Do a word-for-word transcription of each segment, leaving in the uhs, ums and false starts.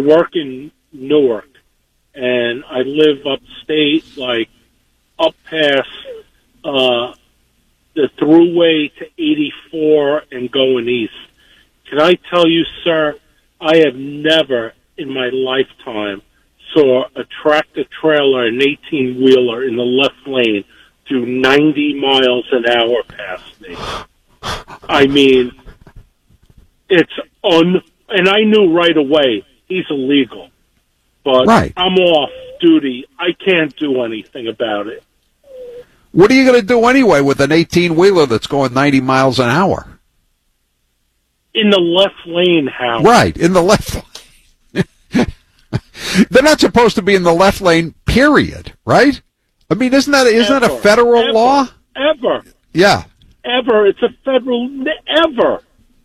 work in Newark, and I live upstate, like up past uh, the thruway to eighty-four and going east. Can I tell you, sir, I have never in my lifetime saw a tractor-trailer, an eighteen-wheeler in the left lane do ninety miles an hour past me. I mean, it's un... And I knew right away he's illegal. But right. I'm off duty. I can't do anything about it. What are you going to do anyway with an eighteen-wheeler that's going ninety miles an hour? In the left lane, Howard. Right, in the left lane. They're not supposed to be in the left lane, period, right? I mean, isn't that isn't ever, that a federal ever, law? Ever. Yeah. Ever. It's a federal... Ever.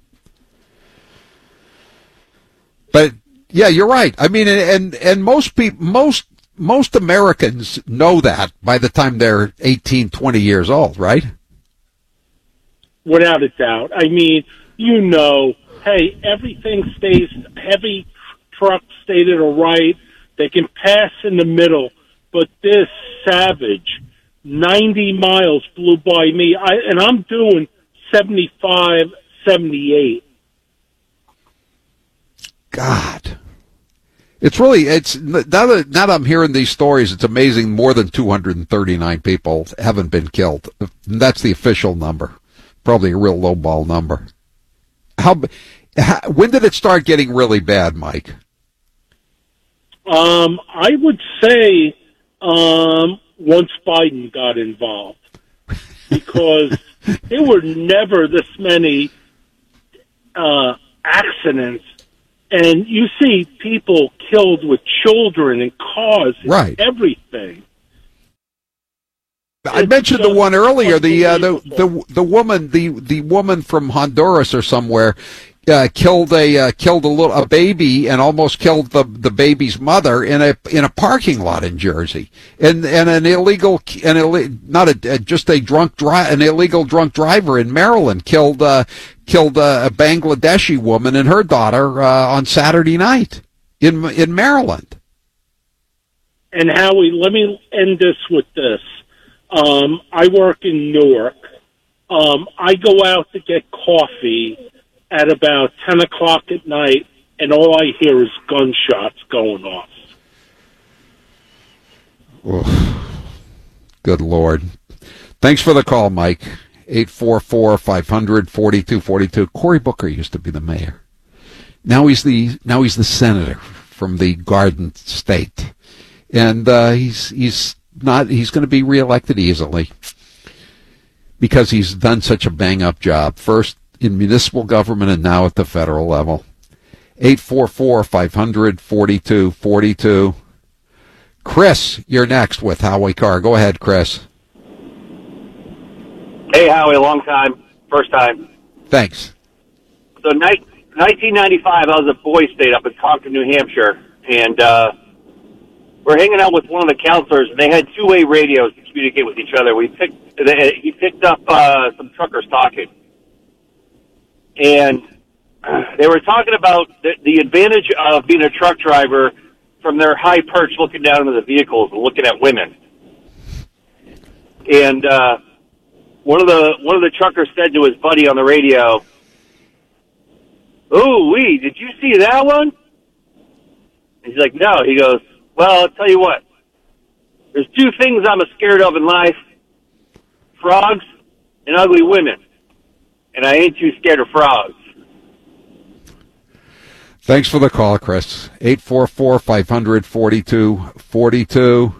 But, yeah, you're right. I mean, and and most people, most most Americans know that by the time they're eighteen, twenty years old, right? Without a doubt. I mean, you know, hey, everything stays, heavy trucks stay to the right. They can pass in the middle. But this savage, ninety miles flew by me, I, and I'm doing seventy-five, seventy-eight. God. It's really, it's now that, now that I'm hearing these stories, it's amazing more than two hundred thirty-nine people haven't been killed. That's the official number. Probably a real lowball number. How, how, when did it start getting really bad, Mike? Um, I would say um, once Biden got involved, because there were never this many uh, accidents. And you see people killed with children and cars and right. everything. I It's mentioned the one earlier, the, uh, the the the woman, the the woman from Honduras or somewhere, uh, killed a uh, killed a little a baby and almost killed the the baby's mother in a in a parking lot in Jersey, and and an illegal an Ill, not a just a drunk dri- an illegal drunk driver in Maryland killed uh, killed uh, a Bangladeshi woman and her daughter uh, on Saturday night in in Maryland. And Howie, let me end this with this. Um, I work in Newark. Um, I go out to get coffee at about ten o'clock at night, and all I hear is gunshots going off. Oh, good Lord. Thanks for the call, Mike. eight four four, five hundred, forty-two forty-two. Cory Booker used to be the mayor. Now he's the now he's the senator from the Garden State. And uh, he's he's not he's going to be reelected easily because he's done such a bang-up job, first in municipal government and now at the federal level. eight four four, five hundred, forty-two forty-two. Chris, you're next with Howie Carr. Go ahead, Chris. Hey, Howie, long time, first time. Thanks. So, ni- nineteen ninety-five, I was at Boys State up in Concord, New Hampshire, and uh, we're hanging out with one of the counselors, and they had two-way radios to communicate with each other. We picked, they, he picked up uh, some truckers talking, and they were talking about the, the advantage of being a truck driver from their high perch, looking down into the vehicles and looking at women. And uh, one of the one of the truckers said to his buddy on the radio, "Ooh, wee, did you see that one?" And he's like, "No." He goes, "Well, I'll tell you what. There's two things I'm scared of in life: frogs and ugly women. And I ain't too scared of frogs." Thanks for the call, Chris. eight four four, five hundred, forty-two forty-two.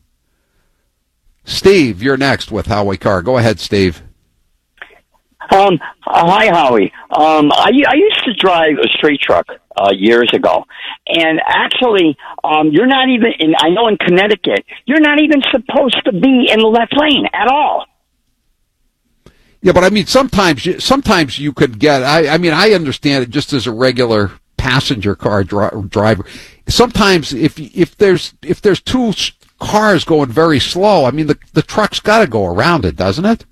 Steve, you're next with Howie Carr. Go ahead, Steve. Um, uh, hi, Howie. Um, I, I used to drive a straight truck uh, years ago, and actually, um, you're not even in. I know in Connecticut, you're not even supposed to be in the left lane at all. Yeah, but I mean, sometimes, you, sometimes you could get. I, I mean, I understand it just as a regular passenger car dri- driver. Sometimes, if if there's if there's two cars going very slow, I mean, the the truck's got to go around it, doesn't it?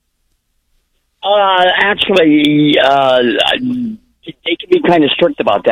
Uh, actually, uh, they can be kind of strict about that.